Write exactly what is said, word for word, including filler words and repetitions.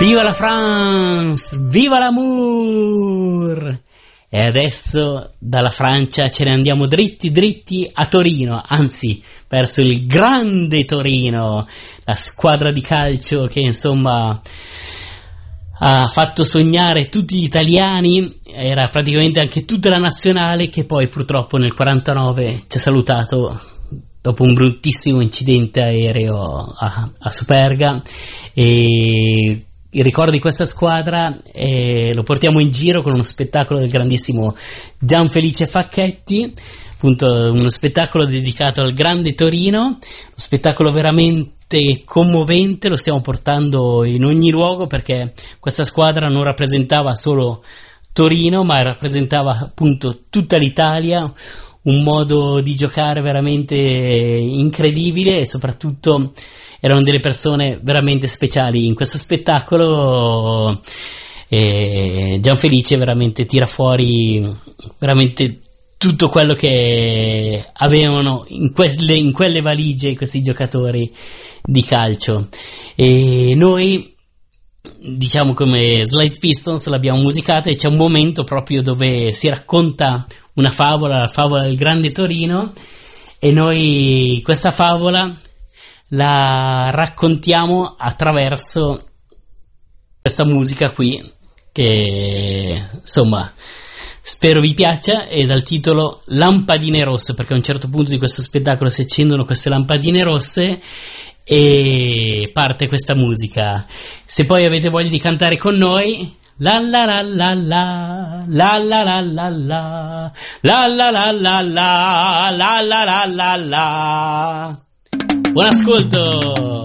Viva la France! Viva l'amour! E adesso dalla Francia ce ne andiamo dritti dritti a Torino, anzi verso il grande Torino, la squadra di calcio che insomma ha fatto sognare tutti gli italiani, era praticamente anche tutta la nazionale, che poi purtroppo nel quarantanove ci ha salutato dopo un bruttissimo incidente aereo a, a Superga. E il ricordo di questa squadra eh, lo portiamo in giro con uno spettacolo del grandissimo Gianfelice Facchetti, appunto uno spettacolo dedicato al grande Torino, uno spettacolo veramente commovente, lo stiamo portando in ogni luogo perché questa squadra non rappresentava solo Torino ma rappresentava appunto tutta l'Italia, un modo di giocare veramente incredibile e soprattutto erano delle persone veramente speciali in questo spettacolo. E Gianfelice veramente tira fuori veramente tutto quello che avevano in quelle, in quelle valigie questi giocatori di calcio. E noi, diciamo, come Slide Pistons l'abbiamo musicata e c'è un momento proprio dove si racconta una favola, la favola del grande Torino, e noi questa favola la raccontiamo attraverso questa musica qui che insomma spero vi piaccia, e dal titolo Lampadine Rosse, perché a un certo punto di questo spettacolo si accendono queste lampadine rosse e parte questa musica. Se poi avete voglia di cantare con noi, la la la la la la la la la la la la la la la la la la la. Buon ascolto!